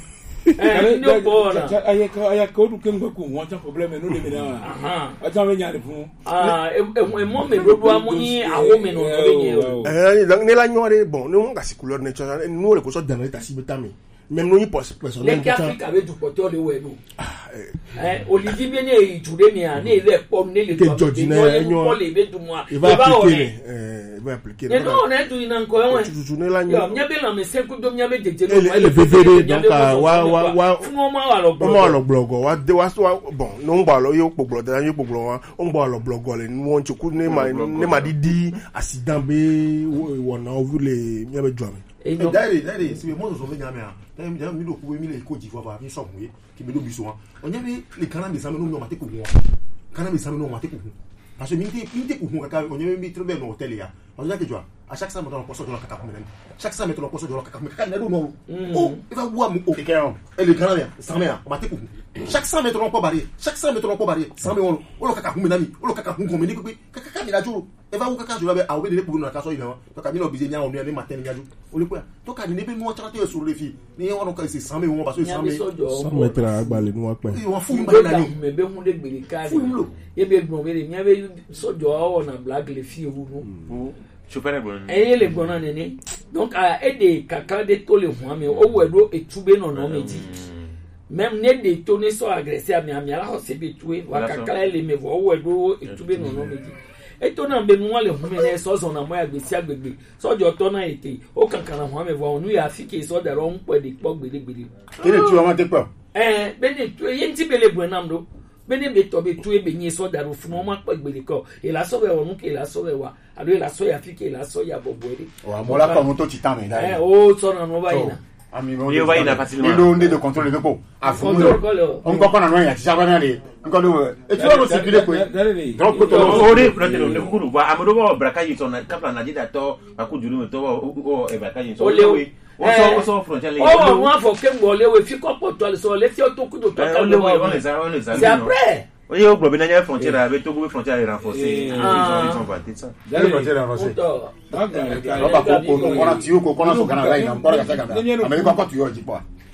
eh no bona aya ka aya ko du ken gbeku won ta problem no le me na aha aja me nya de fun ah e mo me do do amuni awo me no be nye eh ni la nyore bon ni on ga si couleur ne cha no le ko so dan ta si betami même no ni personnel le Afrique avec du poteau le we no eh olidi bi ni ijure ni a ni le pom ni le to ni mo le be du mo e va appliquer eh va appliquer e no na du ina nko enwe tu ni la yo nya be na me senku do nya be jeje no le bebere donc wa wa wa fún ọmọ wa lo blog ọmọ lo blog wa de wa bon no ngba lo yo pogbo da yo pogbo wa o ngba lo blog le ni won chuku ni ma ni ma didi accident be wona ovule nya be jwame et d'ailleurs d'ailleurs c'est moi je vais nyame a dem dem mi do ku mi le ko ji fo ba mi so mu ki mi do biso wa onya bi le kana mi samu no ma te ku ho kana mi samu no ma te ku ho parce que mi te mi te ku ho ka onya mi trouver no hotel ya onya ke jwa à chaque fois on poste de la kaka ku chaque fois on poste de la kaka ku ka na do no oh il va voir mu o et le kana ya samu ya ma te ku chaque cent mètres on pas barrière chaque cent mètres on pas barrière samu on o lo kaka ku mi na mi o lo kaka ku ko mi ni pe kaka mi la juro e va wo kaka juro be a wo be le ku no ka so ile to ka mi no bize nya on ni matin ni jaju o le quoi to ka ni be mo traiter sur les filles ni on ka c'est cent mètres on parce que cent mètres agbalé nous apé on fou ba na ni me be hu de gbere kare e be gbon be nya be sojo o na black le fi wu no super bon e le gbon na ni donc a e de kaka de to le hu ami o we do etube no no meji même ne de to ne so agressé ami ami ala ho se be tuwe wa kaka le me vo o we do etube no no meji eto na be mu ale hu me na so so na mo agbesi agbegbe so jo to na ete o kankan na hu me vo onu ya afike so da ro npo de po gbede gbede kile tu o ma te po eh be ne tu ye nti bele bu nam do be ne be to be tu e be nyi so da ro fu mo ma po gbede ko e la so be onu ke la so be wa alo e la so ya afike la so ya bobo ere o mo la ko mo to ti tan me da eh o so na no ba ina ami mo yo va ina facilement lo nde de contrôle de ko a fu on ko na no ya ti sa ba na le nko do e ti o circuler ko donc ko to o re protelo ne kuru ba amodo ba braka yi so na kapla na jida to akujuru to o e braka yi so o so o so frontière le o mo afo ke ngo lewe fi ko po to so le fi o to ku do to ka le on les a on les a c'est après o yo globe na ya frontière avec to go frontière renforcée ils ont battu ça la frontière renforcée ba ko ko ko na ti o ko ko na so kana lai na mpora ka ka na ame ko ko tu yo ji po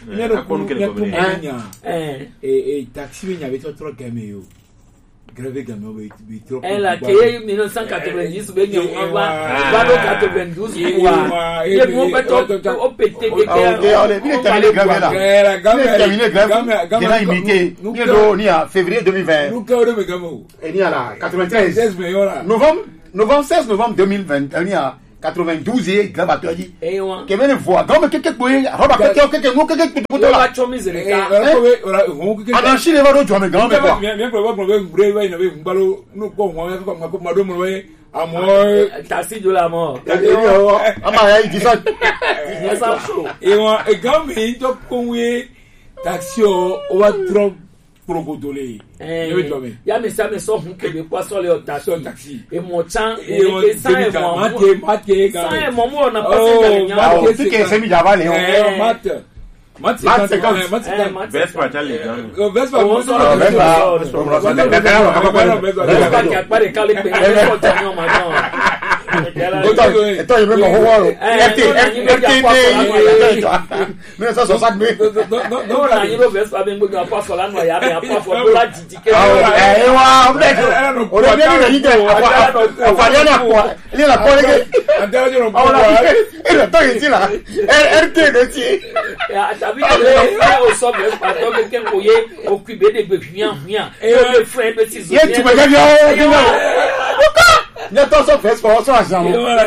il y a beaucoup de gens et taxi il y avait trop gamé yo grave gamé bi trop elle a créé mille neuf cent quatre-vingt-dix ben yo va va quatre-vingt-douze quoi et mon pétrole au pété que on est terminé grave là on est terminé grave il a imité nous ni à février deux mille vingt nous quand on gamo et ni à la quatre-vingt-treize novembre novembre seize novembre deux mille vingt ni à quatre-vingt-douze et grave à toi dit que même voix comme quelque boy roba quelque quelque mo quelque tout là anarchie les vado joie mais grand mais quoi bien bien pour voir brave va n'avait ngalo nous ko mo ko ma ko madame we amo taxi de la mort ama il dit ça et moi et quand mais to konwe taxi o wa trop progodolé ya me sa me so hun kebe kwa so le taxi e mo chan e sa e mo mate mate sa e mo mo na passenger nya o tu que c'est mi java le o mate mate mate mate mate Vespa chale gan o Vespa o so Vespa Vespa que apare cale pe e so tanyo ma no estoy viendo juego este este mais ça ça mais non non la ni lo Vespa ben go pa so la no ya be pa fo la jijike eh wa o le bien ni de o fa ya na kwa ni la kwa le andalo yo no e lo estoy diciendo er que de ti ya tabi le o so Vespa to ke ken ko ye o ku be de be fian fian e le frère be si zo ye tu me ga yo ni to so first for so asan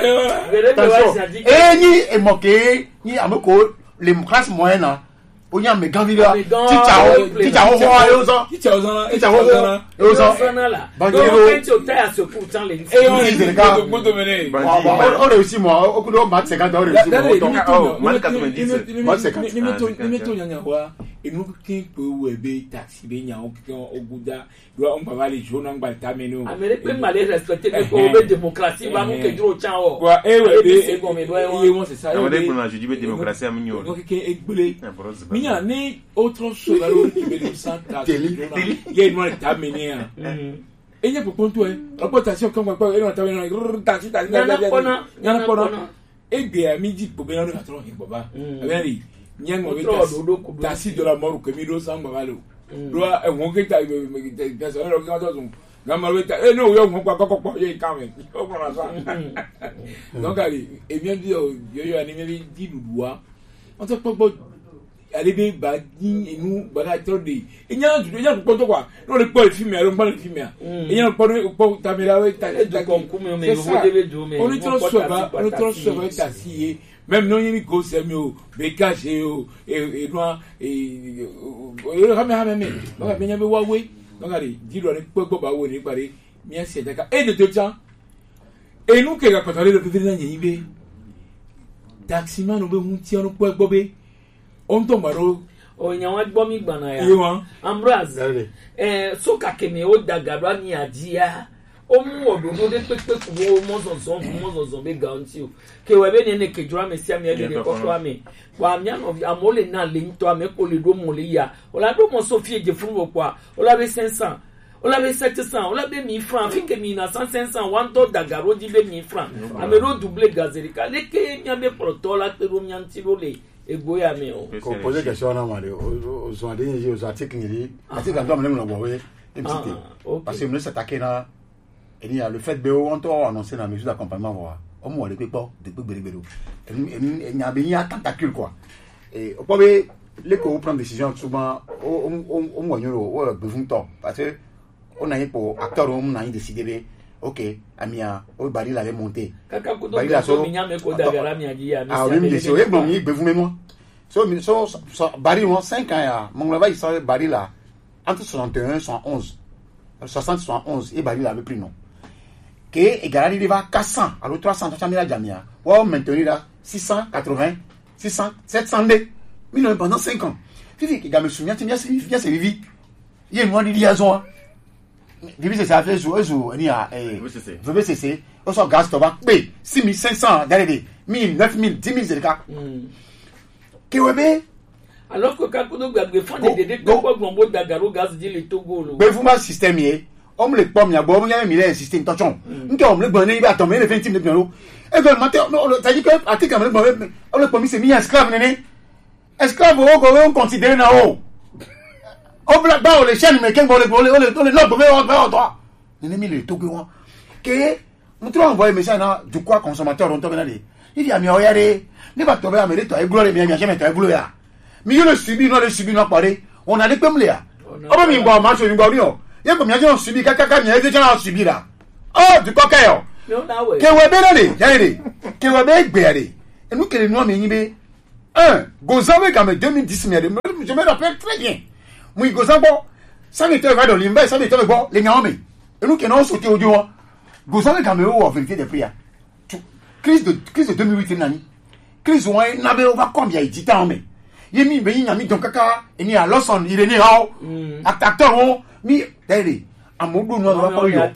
eh ni e mo ke ni amoko les classes moyennes o nya me gavila teacher o teacher o ho ayo so teacher o so teacher o ho o so banjiro penti o ta se pourtant les e o ni ka moto mene o réussi moi o ku do mat cinquante o réussi moi oh mal quatre-vingt-dix mat cinquante ni meto ni meto nya wa enu kin pe we be taxi be nya o ki o guda do on pa vale jona ngba ta meno Amérique malé respecter le ko démocratie va mo ke duro chan o wa e we be c'est bon mais doit e won c'est ça on est pour la justice démocratie am nyo donc ke egbele minya ni autre chose alors qui me santa ye no ta menia enye poponto e reportation comme quoi e no ta menia taxi taxi yana pona ebe ami di po be no na tro hin baba abi nyen mo be taxi de la mort que mi do sang baba lo do e won ke ta ta so ro ka to sun gama we ta e no yo won pa kokko ye ka me o ko na sa donc ali e bien di yo yo ani me di duwa on te pogbo ale be ba din enu ba ga tro de enya du enya ko to kwa no le po film ya ro ba le film ya enya po no po tamira we ta ta kon ku me me ro de be do me on tro so ba on tro so ba ta si même non yemi go se mi o be ka se o e no e o ha me ha me me ba me nya be wa we donc ali di lo ni po ba wo ni pare mi ase ta ka e de de chan e nu ke ga patale de pe na yin be taxi man o be hun ti onu po be on to maro o nya wa gbo mi gbana ya iwon ambraz eh so ka kemi o dagaro ni adia o mu ododo de pepe ku o mo zonzon mo zonzon be garanti o ke we be ni ne ke jura me sia mi e de ko to ami wa mi an of amole na le nto ame ko le do mo le ya o la do mo so fie je fun wo kwa o la be cinq cents o la be sept cents o la be mille francs fi ke mi na cinq cents one to dagaro di be mille francs ame ro double gazerika le ke mi ame proto la pe ro mi anti ro le egoya me o ko poser question na mari o so ade ni o article ni article quand même le bowe imcité parce que nous s'attaquer na il y a le fait be on to annoncer na mesure d'accompagnement voir o mo le pepo de pe gbere gbere il y a bien ya tentacule quoi et o pobe les ko prendre décision souvent o o o mo nyoro o besoin temps parce que on a un pour acteur on a décidé be ok amia o bari la monter kaka ko do so minya me ko dagara mi adi ya mi ah oui mais c'est vrai bon mi bevu me moi so so bari moi cinq ans ya mon là il sort bari là entre soixante et un soixante et onze soixante soixante et onze et bari là le prix non que égal il va quatre cents alors trois cents ça mira jamia ou maintenir là six cent quatre-vingts six cents sept cents de mais pendant cinq ans fifi qui ga me souviens tu bien c'est bien c'est vivi il y a moi liaison Vivi c'est ça fait jouer jouer ni à eh V B C C on sort gaz toba b six mille cinq cents d'aller mille neuf mille dix mille c'est le cas que webe alors que quand on a des fonds de de ko gbombo dagaro gaz di le Togo lo be fuma système yé on le pom ya bo on ya mi le système tension nto on le gbon ni ba to me le vingt de bien lo e go matin ça dit que article on le gbon on le pom c'est mis esclave nene esclave o ko on considérer na o o bla ba o le chaîne mais kengo le le le le no be o be o to ni mi le to gbe won ke mo tro envoyer message na du quoi consommateur on to be na de il y a mi o yare ni ba to be amere to e glory mi mi jamais to e glory ya mi yo le subi no le subi no pare on a le pemle ya o ba mi gbo ma so mi gbo ni o ye ko mi ajo subi kaka ka mi e je na subi ra oh du coquet yo ke we be na de ya de ke we be gbe ya de enu kele no mi yin be un Gozan quand même deux mille dix mais je me rappelle très bien moi Gozan bon ça n'était pas dans l'imba ça n'était pas bon les gars mais et nous qui nous sauté au dio Gozan quand même au vérité des prix crise de crise de deux mille huit nani crise on n'avait pas combien il dit tant mais il mi ben il a mis donc kaka et ni à Lawson il est né haut acteur on mi d'ailleurs à modo non va pas yo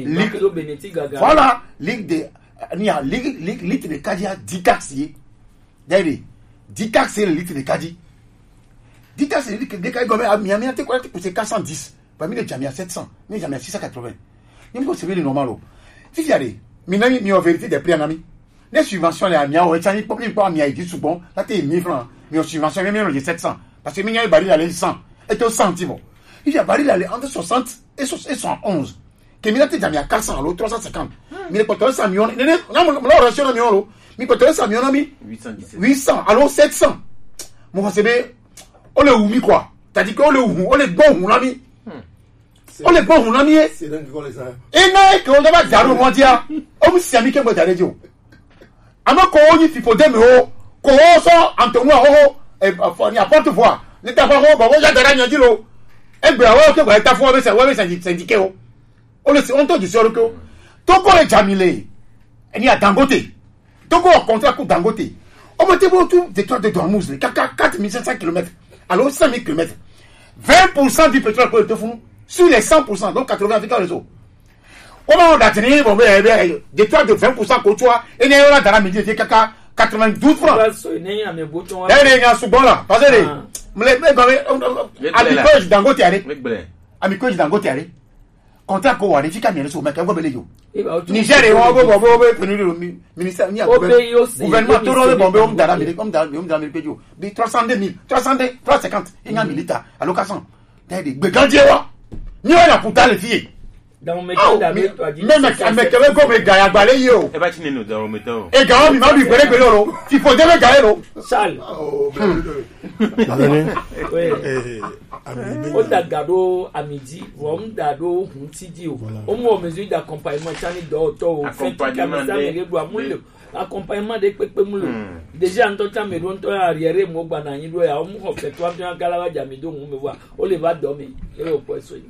voilà ligue de ni à ligue ligue ligue de Kadia ditaxier d'ailleurs Ditax c'est le litre de Kadi. Ditax c'est le litre de Kadi. Miami a été quoi pour c'est quatre cent dix. Parmi les Jamia sept cents. Mais Jamia six cent quatre-vingts. Il me conseille le normal. Si tu as des, minami mi en vérité des prix en ami. Les subventions les Amia ou étani pour pas Amia dit souvent. Là t'es mille francs. Mais en subvention même on sept cents. Parce que minami baril aller cent. Et au centime. Il y a baril aller entre soixante et cent onze. Que minami Jamia quatre cents l'autre trois cent cinquante. Mais les potes cent millions. Non non non ration un million. Mi peut-être ça million ami huit cents alors sept cents mon c'est bien on le oumi quoi t'as dit qu'on le oumi on est bon on ami on est bon on ami c'est donc qu'on les a et non que on va zaro moi dia on si ami que moi d'aller dire ama ko oni fipo dem ho ko so antonu ho e foni apporte voix ni ta ho ba wo ja dara nyanji lo e gbe awo ke ko ta fo be se wo be se syndiqué o on le on to di soro ko to ko le jamile eni a Dangote donc on contrat pour Dangote on mettait autour des toits de Dormouz quatre mille sept cents kilomètres alors cinq mille kilomètres vingt pour cent du pétrole pour le fond sur les cent pour cent donc quatre-vingts avec le réseau on a tenir bon des toits de vingt pour cent qu'on soit et n'y a dans la midi des caca quatre-vingt-douze francs et les gars sous bon là parce que les amicos Dangote allez amicos Dangote allez contrat ko wari fika mi so meka go bele yo Niger e won go go go penu le ministère ni gouvernement to ro bombe on dara mi comme dara mi dara mi pejo bi trois cent deux mille trois cent deux trois cent cinquante et nga milita allocation dai de gbegandier wa ni wa na puta le fie dans mon métier d'avec toi dit même avec avec go be gaya gbale yo e ba chi nenu dans météo e ga mi ma bi gbere gbere lo il faut de gaya lo sal o da gado à midi on dado huntidi o o mo mesure d'accompagnement tani do to o fait caméra me do amulo accompagnement de pepe mulo déjà en temps me don to arrière mo gba na yin do ya o mo ho fait toi bien galawa jami do mo me voir o le va dormir et au point so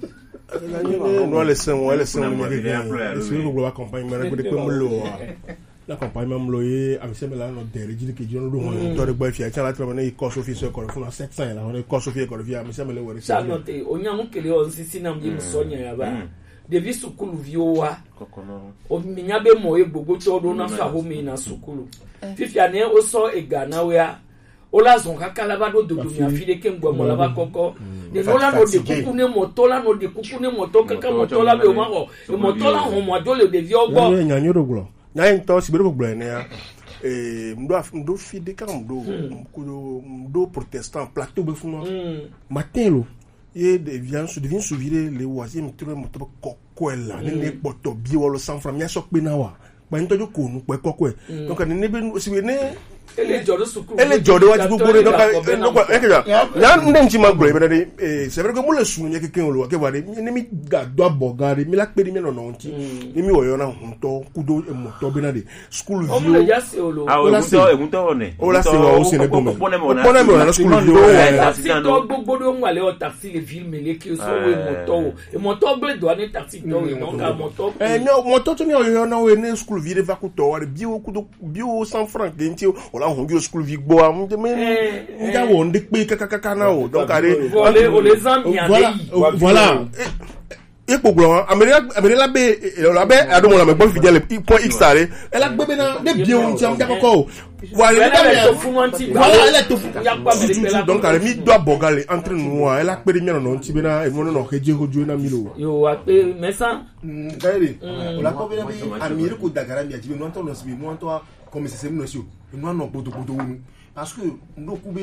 no le sen o le sen mo be bien c'est le gros accompagnement de pepe mulo l'accompagnement mulo e ami se me la no dere jidi ke jono do mo to de gba fi a chala tra na cost officer ko funa sept cents la on cost officer ko fi ami se me le wori ça noté o nya mo kele on sisi na mbi sonya ya ba devi sukulu viowa o minya be mo e gbogbo to do na fa ho mi na sukulu fifi ane o so e gana we a o la zon kakala ba do do mi afile ke ngbo mo la ba koko de no la no de kuku ne moto la no de kuku ne moto kaka moto la be o ma ho e moto la ho mo do le de vi ogbo nya nyoro glo nya nto sibere gbo ne ya eh mdo mdo fi de ka mdo mdo protestant plateau be fuma matin lo et devient se devient souvire les oisiers mtre moto kokoela ne poto bi wolo san from ya sok pe na wa ba nto jo ko nu pe kokwe donc ne be sibe ne ele jodo sukuru ele jodo wa tu bore donc donc e ke ja ya ndem ti ma gbe be de eh c'est vrai que mo le sunu nye keken lo ke wa de ne mi ga do abogare mi la pe mi no no nti ni mi oyo na hunto kudo e moto be na de school view o mo le ja se olo ah o mo e mo to ne o la se wa o se ne bo me pone mo na school view taxi to gbogbo do nwa le o taxi le ville me le ki o so we moto e moto gbe do ani taxi to e donc a moto eh no moto to ni oyo na we ne school view va ku to wa bi o kudo bi o cent francs de nti o la hon school vi gbo am de men nja wo nde pe kakaka na o donc are voilà les amis voilà e poglo america america be la be adomo la me gbo fidèle point x tare ela gbe be na de bi o nti am jakoko voilà elle to donc are mi do abogale entre nous ela pe mi no nti be na e mo no keje hoju na milo yo wa pe mesa ndari o la ko be na amiri ko dagara mi ajibe no to no sibi no to comme c'est c'est nous nous non bodo bodo parce que nous coubé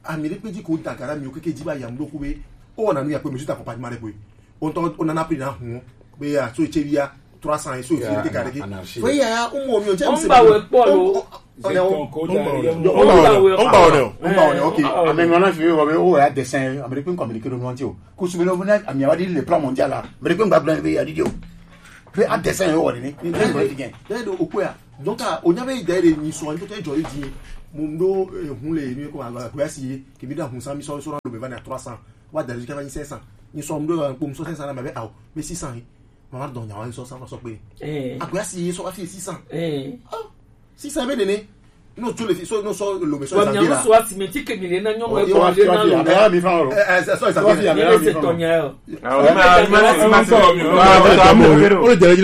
Amérique dit qu'on Dakar mi okeke diba ya mdo kube o na nu ya pe monsieur accompagnement re pe on to on na pris na hu be ya so chevia trois cents et so fi te kare ki we ya o mo mi o je on ba we polo on ba on ba on ok ame ngona fi o be o ya dessin Amérique communiquer no anti o ko su be no na ami awadi le plan mondial la Amérique ngba blan be ya di o pe a dessin o ni ni ngba di gen de do okuya donc o nya be ide re ni so an to te jori di mundo hun le ni ko agba ko asi ke bi da hun sa mi so so ran do be va na trois cents wa da jusqu'à cinq cents ni so mdo ko so cinq cents na be aw me six cents mama don nya wa so sa so pe eh agba asi so wa fi six cents eh six cents be de ni no to le so no so lo me so sa dira so asi me ti ke mi na nyo mo ko le na lo ya mi fa ro eh so sa dira ya mi fa ro ah ma ma ma so o le jere jere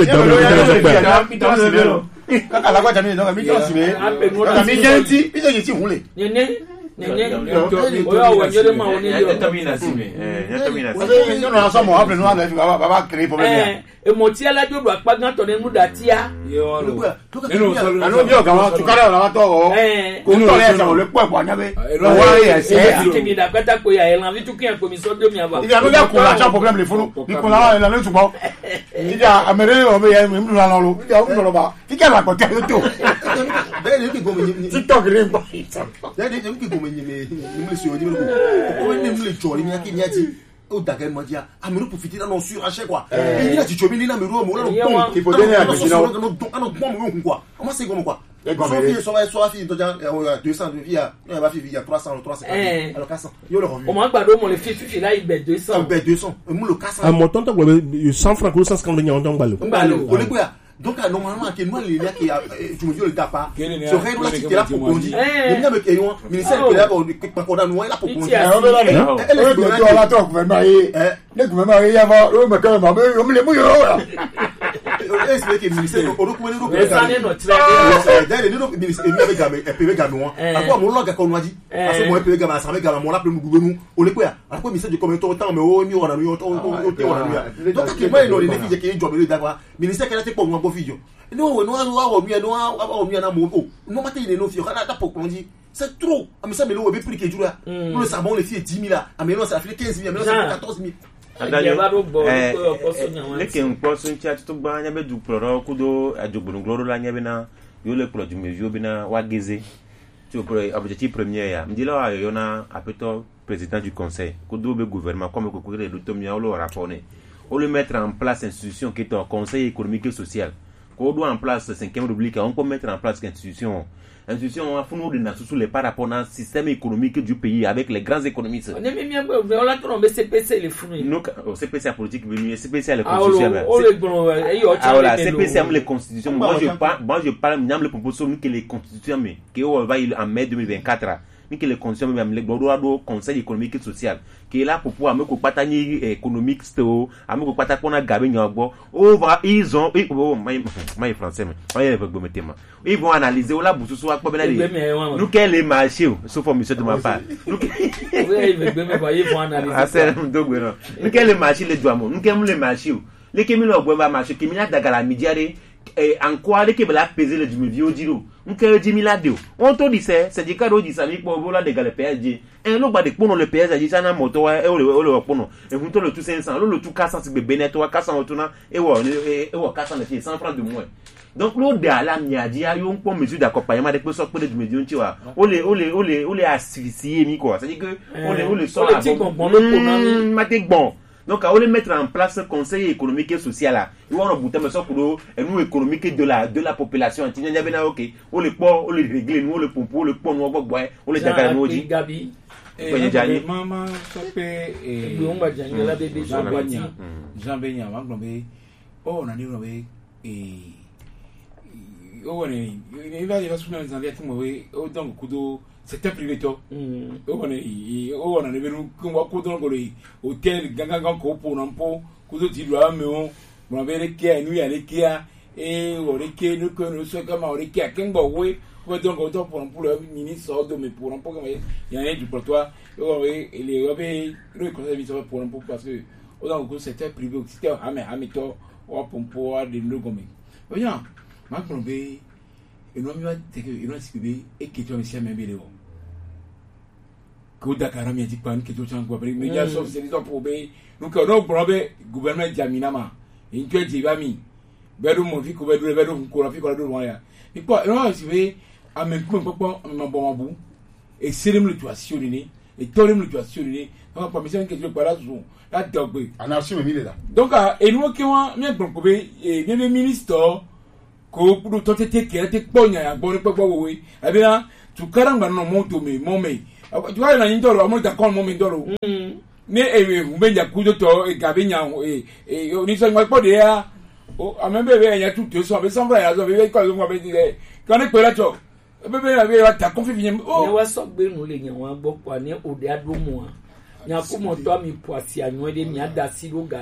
jamu kaka la kwa jamii donc mi jo sibe kaka mi genti mi jo yiti hunle nene nene oya wa nyere ma woni yo tamina sibe eh ya tamina sibe yo no so mo able no ala fi baba baba créer problème eh e mo ti ala jo do apagan to ne mu da tia yo lo nínú anu bi o ga wa tukare la to o ko to le sa o le po po anyabe wa ye se ti mi da peta ko ya e lan vi tukin ko mi so do mi aba ya no ya ko la cha problème le funu ni ko la la le tubo ya amere o be ya mi mu la lo ya mu lo ba ti ke la ko te to de ni ki go mi TikTok le ba de ni ki go mi ni ni mu si o ni ko ni mu le jori ni ki ni ati o Dakar mo dia amere profiter na no sur à chaque quoi et il a ti chobi ni na me ro mo na bon il faut donner à Gina no no bon mo quoi on ma c'est comme quoi so fi so va so va fi to ja deux cents de via on va fi via trois cents trois cents alors quatre cents yo le revenu o ma gbado mo le fi fi la ibe deux cents ibe deux cents mo le quatre cents à mon temps to cent francs ou cent cinquante nyaw ton gbalo gbalo o le quoi donc normalement que nous les qui tu me dis le tapa so rien là qui là pour conduire il n'y a que yon ministère que là pas qu'on a nous là pour conduire elle est de la talk vraiment et le gouvernement il y a va o me quand même o me le mu yo est-ce que ministère o ko le ro e sa ne no tire d'ailleurs nous ministère il avait gamé et P V gamé on après mon log qu'on a dit parce que moi P V gamé ça me gamé mon appel nous gouvernement on le quoi après ministère du commerce temps mais o mi on a nous on on donc que moi il les filles qui job le d'avoir ministère qui a été pour moi figure no no wa mi no wa mi na mo no mate ile no fi kana ta pokonji c'est trop ami ça me le be prix que jura nous le savons les filles dix mille là ami non ça fait quinze mille ami non ça fait quatorze mille leke nkposo nchi atutu gba anya be du ploro kudo ajogburu gloro la anya be na yo le pro du mejo be na wageze tu pro objectif premier ya mdila wa yo na apeto président du conseil kudo be gouvernement comme ko ko le tomia o le rapport ne au le mettre en place institution qui est un conseil économique et social qu'on doit en place cinquième république on peut mettre en place institution institution faut nous donner sous les par rapport au système économique du pays avec les grands économistes on est même on l'a trompé C P C les fruits nous C P C politique C P C les constitutions ah voilà C P C les constitutions moi je parle moi je parle même les propositions que les constitutions mais qui on va en mai deux mille vingt-quatre ni que les conditions même les droits do conseil économique et social qui est là pour pouvoir me ko patani économique sto ameko pata pona gabe nyagbo over ils ont oh my my français mais ouais avec bon tema ils vont analyser ou la boussou akpo bena de nous quel est marché sauf pour monsieur de ma part nous ils vont analyser ah c'est ndogwero nous quel est marché les douamo nous quel le marché les kemi lo gbo marché kemi na dagala midiare et en quoi les que la peser le du vieux diro on que dix mille ado on to dit c'est c'est du cadre dit ça mi pour vola de le P S G un lo ba de pono le P S G ça na moto e o le o le pono et vous to le tout cinq cents le tout quatre cents be beneto quatre cents otuna et wo et wo quatre cents le cent francs de moins donc l'autre de la miadi a yo un mesure d'accompagnement de so pour de médion tu vois o le o le o le o le asphyxier mi quoi c'est dire que on le o le so a bon le maté bon. Donc, à le mettre en place conseil économique et social là. Ils vont rebouter mais ça pour nous économique de la de la population. Tu n'as bien ok. On le port, on le régler, nous on le pompe, on le pont, on va boire, on le taper nous dit. Gabi. Eh maman sopé et on va dire la bébé Jean Benya. Jean Benya, on va glomber. Oh, on a dit glomber et oh on est il va il va soumettre les envies tout mauvais. Oh donc kudo c'était privé to on est on a levé nous qu'on va kudo dans le hôtel ganga ganga ko pour non pour kudo ti doit mais on on avait les qui nous y a les qui et on les qui nous que nous soit comme on les qui à Kengbo oui on donc autant pour pour le ministre de mais pour un peu comme il y a un du pour toi et les avait le conseil ministre pour un peu parce que donc c'était privé c'était à mais à méthode ou pour pour de nous comme voyons ma plombe et nous va te que nous si bébé et que tu as monsieur même bébé ko Dakar mi ti pan ke to chan ko mais ya sauf c'est des pour be donc on probe gouvernement jamina ma in tu ji ba mi bedu mo fi ko bedu bedu ko la fi ko do wa ya ni ko no si we amen ko popo ma bon bu et c'est le situation ni et tout le situation ni on pas mission que je para zo la dogbe anarchie me mile là donc et nous qui on mi bon ko be et le ministre ko pour to tete ke te ponya ya bon popo we e bi na tu karanga no mo to me mo me tu vas na ndoro amo ta kon mo me ndoro ne e mbe nya ku to e gabe nya e e ni so ngwa po de ya o amembe be nya tu to so be sambra ya so be ko so be dire kan e pe la to be be be ta kon fi fi o ne wa so gbe nu le nya wa gbo kwa ne ode adomo a nya ko mo to mi po asi anyo de mi ada si ro ga